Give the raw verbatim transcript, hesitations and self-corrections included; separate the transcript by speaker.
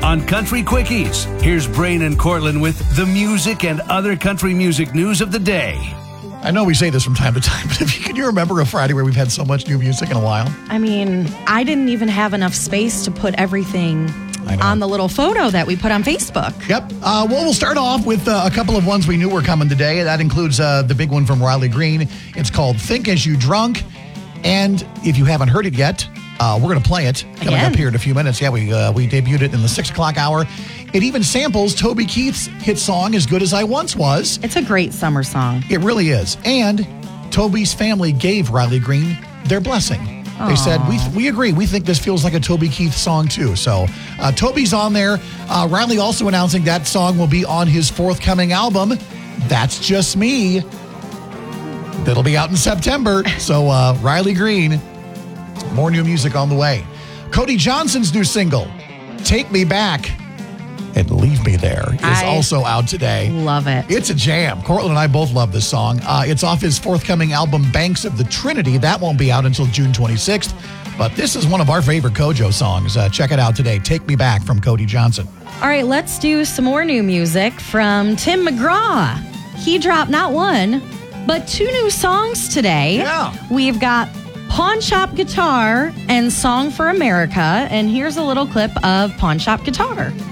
Speaker 1: on Country Quickies. Here's Brain and Cortland with the music and other country music news of the day.
Speaker 2: I know we say this from time to time, but if you, can you remember a Friday where we've had so much new music in a while?
Speaker 3: I mean, I didn't even have enough space to put everything on the little photo that we put on Facebook.
Speaker 2: Yep. Uh, well, we'll start off with uh, a couple of ones we knew were coming today. That includes uh, the big one from Riley Green. It's called Think As You Drunk. And if you haven't heard it yet, uh, we're going to play it coming
Speaker 3: Again.
Speaker 2: up here in a few minutes. Yeah, we uh, we debuted it in the six o'clock hour. It even samples Toby Keith's hit song, As Good As I Once Was.
Speaker 3: It's a great summer song.
Speaker 2: It really is. And Toby's family gave Riley Green their blessing. They said, we th- we agree. We think this feels like a Toby Keith song, too. So uh, Toby's on there. Uh, Riley also announcing that song will be on his forthcoming album, That's Just Me. That'll be out in September. So uh, Riley Green, more new music on the way. Cody Johnson's new single, Take Me Back and Leave Me There, is
Speaker 3: I
Speaker 2: also out today.
Speaker 3: Love it.
Speaker 2: It's a jam. Cortland and I both love this song. Uh, it's off his forthcoming album, Banks of the Trinity. That won't be out until June twenty-sixth. But this is one of our favorite Kojo songs. Uh, check it out today. Take Me Back from Cody Johnson.
Speaker 3: All right, let's do some more new music from Tim McGraw. He dropped not one, but two new songs today.
Speaker 2: Yeah.
Speaker 3: We've got Pawn Shop Guitar and Song for America. And here's a little clip of Pawn Shop Guitar.